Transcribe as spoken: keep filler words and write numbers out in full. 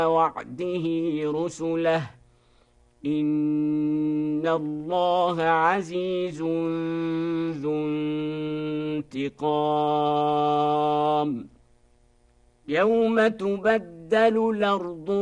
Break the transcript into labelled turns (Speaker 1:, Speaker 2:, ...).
Speaker 1: وعده رسله إن الله عزيز ذو انتقام يوم تبدل الأرض